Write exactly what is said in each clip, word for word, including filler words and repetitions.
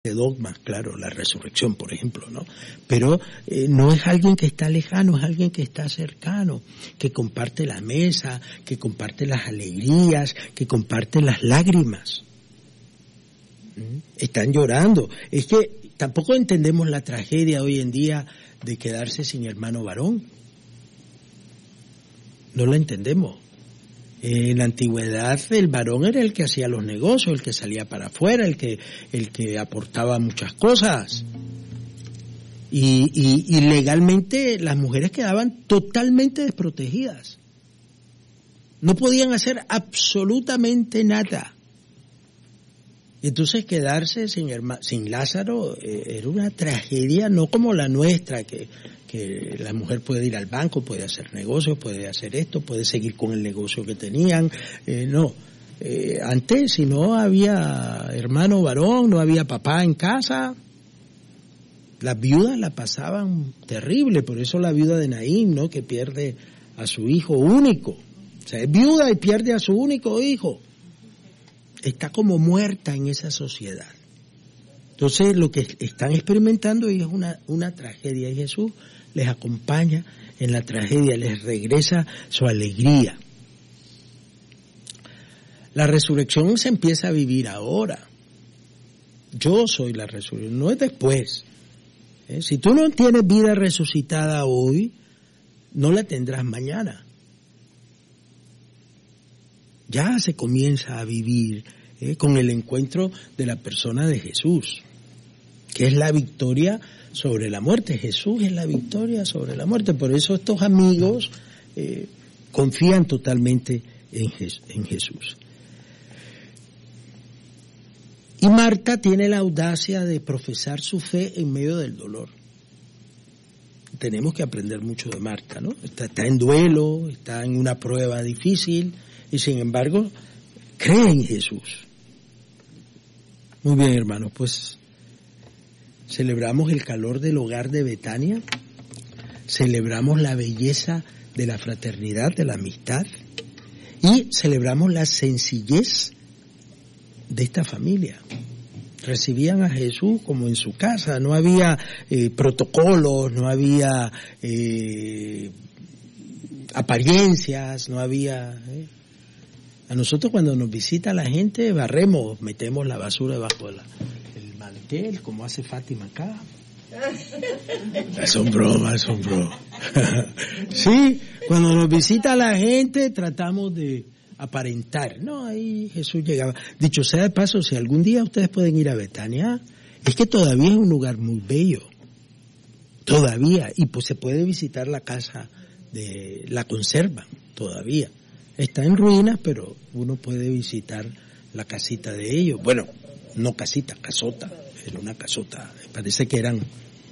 de dogmas, claro, la resurrección, por ejemplo, ¿no? Pero eh, no es alguien que está lejano, es alguien que está cercano, que comparte la mesa, que comparte las alegrías, que comparte las lágrimas. ¿Mm? Están llorando. Es que tampoco entendemos la tragedia hoy en día de quedarse sin hermano varón. No la entendemos. En la antigüedad el varón era el que hacía los negocios, el que salía para afuera, el que el que aportaba muchas cosas. Y, y, y legalmente las mujeres quedaban totalmente desprotegidas. No podían hacer absolutamente nada. Y entonces quedarse sin, herma, sin Lázaro eh, era una tragedia, no como la nuestra, que, que la mujer puede ir al banco, puede hacer negocios, puede hacer esto, puede seguir con el negocio que tenían. Eh, no, eh, antes si no había hermano varón, no había papá en casa, las viudas la pasaban terrible. Por eso la viuda de Naín, ¿no?, que pierde a su hijo único. O sea, es viuda y pierde a su único hijo. Está como muerta en esa sociedad. Entonces lo que están experimentando es una, una tragedia, y Jesús les acompaña en la tragedia, les regresa su alegría. La resurrección se empieza a vivir ahora. Yo soy la resurrección, no es después. ¿Eh? Si tú no tienes vida resucitada hoy, no la tendrás mañana. Ya se comienza a vivir eh, con el encuentro de la persona de Jesús, que es la victoria sobre la muerte. Jesús es la victoria sobre la muerte. Por eso estos amigos eh, confían totalmente en, Jes- en Jesús. Y Marta tiene la audacia de profesar su fe en medio del dolor. Tenemos que aprender mucho de Marta, ¿no? Está, está en duelo, está en una prueba difícil, y sin embargo, cree en Jesús. Muy bien, hermanos, pues celebramos el calor del hogar de Betania, celebramos la belleza de la fraternidad, de la amistad, y celebramos la sencillez de esta familia. Recibían a Jesús como en su casa, no había eh, protocolos, no había eh, apariencias, no había... Eh. A nosotros cuando nos visita la gente, barremos, metemos la basura debajo del el mantel, como hace Fátima acá. Son bromas, son bromas. Sí, cuando nos visita la gente tratamos de aparentar. No, ahí Jesús llegaba. Dicho sea de paso, si algún día ustedes pueden ir a Betania, es que todavía es un lugar muy bello. Todavía. Y pues se puede visitar la casa, de la conservan todavía. Está en ruinas, pero uno puede visitar la casita de ellos. Bueno, no casita, casota. Era una casota. Parece que eran,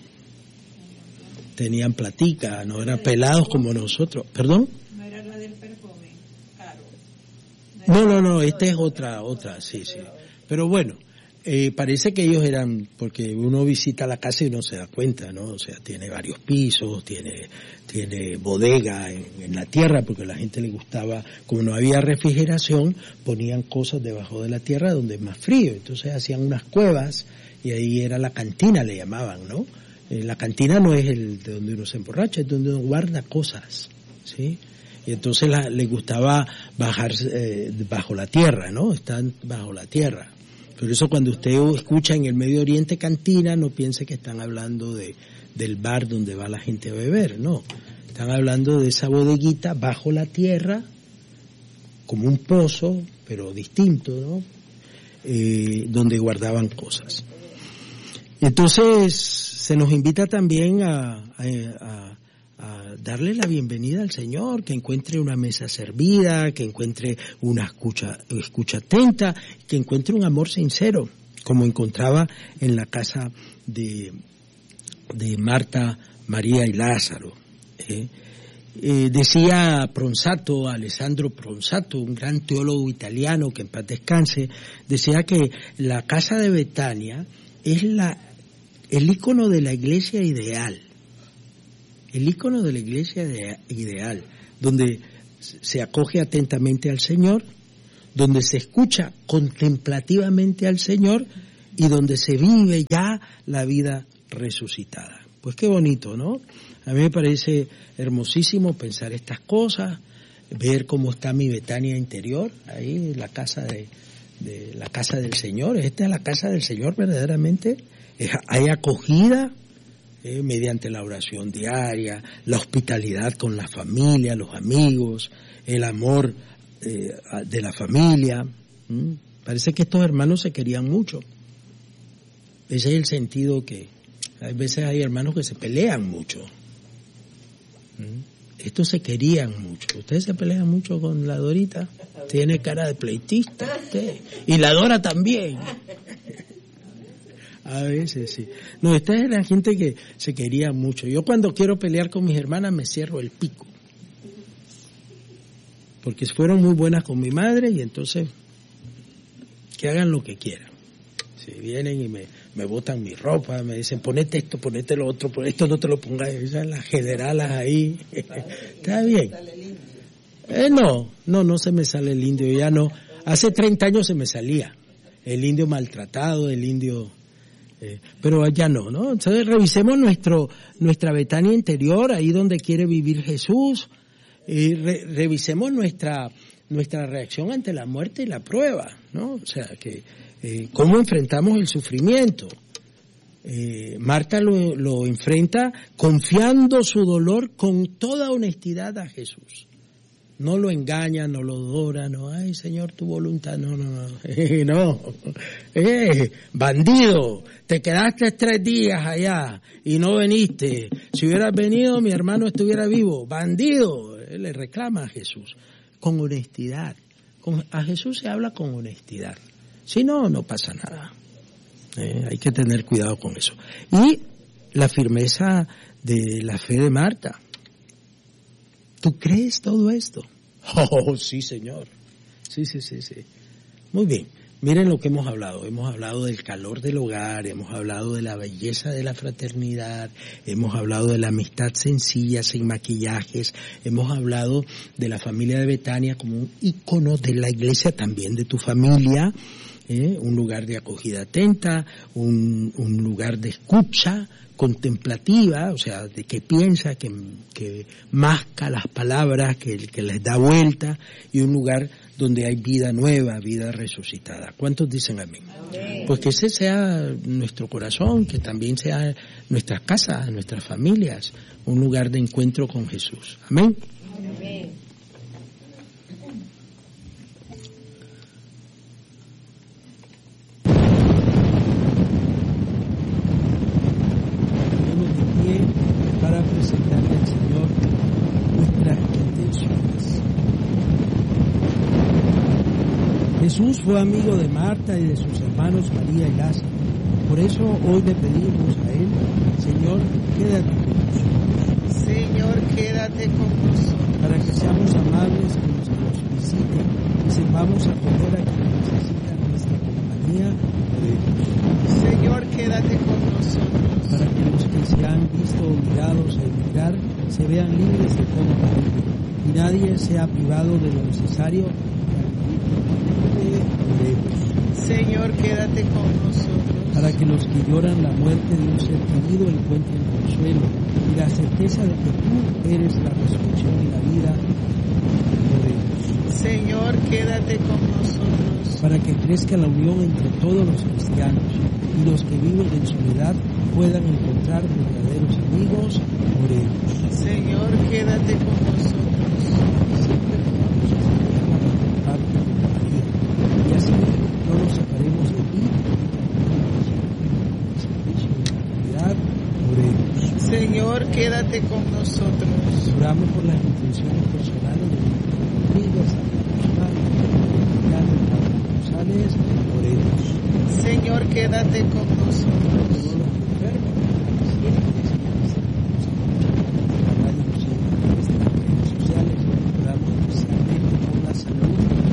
tenían platica, no eran pelados como nosotros. ¿Perdón? No era la del perfume, caro. No, no, no, esta es otra, otra, sí, sí. Pero bueno, eh, parece que ellos eran, porque uno visita la casa y uno se da cuenta, ¿no? O sea, tiene varios pisos, tiene, tiene bodega en, en la tierra, porque a la gente le gustaba, como no había refrigeración, ponían cosas debajo de la tierra donde es más frío. Entonces hacían unas cuevas y ahí era la cantina, le llamaban, ¿no? Eh, la cantina no es el de donde uno se emborracha, es donde uno guarda cosas, ¿sí? Y entonces la, les gustaba bajar eh, bajo la tierra, ¿no? Están bajo la tierra. Por eso cuando usted escucha en el Medio Oriente cantina, no piense que están hablando de del bar donde va la gente a beber, no. Están hablando de esa bodeguita bajo la tierra, como un pozo, pero distinto, ¿no? Eh, donde guardaban cosas. Entonces se nos invita también a, a, a, a darle la bienvenida al Señor, que encuentre una mesa servida, que encuentre una escucha, escucha atenta, que encuentre un amor sincero, como encontraba en la casa de, de Marta, María y Lázaro. ¿eh? Eh, decía Pronsato, Alessandro Pronsato, un gran teólogo italiano que en paz descanse, decía que la casa de Betania es la, el ícono de la iglesia ideal. El ícono de la iglesia de, ideal, donde se acoge atentamente al Señor, donde se escucha contemplativamente al Señor y donde se vive ya la vida resucitada. Pues qué bonito, ¿no? A mí me parece hermosísimo pensar estas cosas, ver cómo está mi Betania interior, ahí la casa de, de la casa del Señor. Esta es la casa del Señor verdaderamente. Es, hay acogida eh, mediante la oración diaria, la hospitalidad con la familia, los amigos, el amor eh, de la familia. ¿Mm? Parece que estos hermanos se querían mucho. Ese es el sentido que a veces hay hermanos que se pelean mucho. ¿Mm? Estos se querían mucho. Ustedes se pelean mucho con la Dorita. Tiene cara de pleitista usted. Y la Dora también. A veces sí. No, esta es la gente que se quería mucho. Yo cuando quiero pelear con mis hermanas me cierro el pico. Porque fueron muy buenas con mi madre y entonces que hagan lo que quieran. Si vienen y me, me botan mi ropa, me dicen ponete esto, ponete lo otro, por esto no te lo pongas, esas las generalas ahí. Está bien. Eh, no, no, no se me sale el indio, ya no. Hace treinta años se me salía. El indio maltratado, el indio... Eh, pero ya no, ¿no? Entonces revisemos nuestro nuestra Betania interior, ahí donde quiere vivir Jesús. Eh, re, revisemos nuestra nuestra reacción ante la muerte y la prueba, ¿no? O sea, que eh, cómo enfrentamos el sufrimiento. Eh, Marta lo, lo enfrenta confiando su dolor con toda honestidad a Jesús. No lo engaña, no lo adora, no, ay Señor, tu voluntad, no, no, no, eh, no, eh, bandido, te quedaste tres días allá y no viniste, si hubieras venido mi hermano estuviera vivo, bandido, él le reclama a Jesús, con honestidad, con, a Jesús se habla con honestidad, si no, no pasa nada, eh, hay que tener cuidado con eso. Y la firmeza de la fe de Marta. ¿Tú crees todo esto? Oh, sí, Señor. Sí, sí, sí, sí. Muy bien. Miren lo que hemos hablado. Hemos hablado del calor del hogar, hemos hablado de la belleza de la fraternidad, hemos hablado de la amistad sencilla, sin maquillajes, hemos hablado de la familia de Betania como un ícono de la iglesia, también de tu familia, ¿eh? Un lugar de acogida atenta, un, un lugar de escucha contemplativa, o sea, de que piensa, que, que masca las palabras, que, que les da vuelta, y un lugar donde hay vida nueva, vida resucitada. ¿Cuántos dicen amén? Amén. Pues que ese sea nuestro corazón, que también sea nuestras casas, nuestras familias, un lugar de encuentro con Jesús. Amén. Amén. Para presentarle al Señor nuestras intenciones. Jesús fue amigo de Marta y de sus hermanos María y Lázaro. Por eso hoy le pedimos a Él, Señor, quédate con nosotros. Señor, quédate con nosotros. Para que seamos amables con los que nos visiten y sepamos acoger a quienes necesitan nuestra compañía. Señor, quédate con nosotros. Para que los que se han visto obligados a emigrar se vean libres de todo peligro y nadie sea privado de lo necesario para vivir. Señor, quédate con nosotros. Para que los que lloran la muerte de un ser querido encuentren consuelo y la certeza de que tú eres la resurrección y la vida. Señor, quédate con nosotros. Para que crezca la unión entre todos los cristianos y los que viven en soledad puedan encontrar verdaderos amigos. Oremos. Señor, quédate con nosotros. Siempre podamos estar parte de María y así no nos separemos de ti. Oremos. Señor, quédate con nosotros. Oramos por las intenciones personales de amigas, González. Oremos. Señor, quédate con nosotros. Todos los enfermos,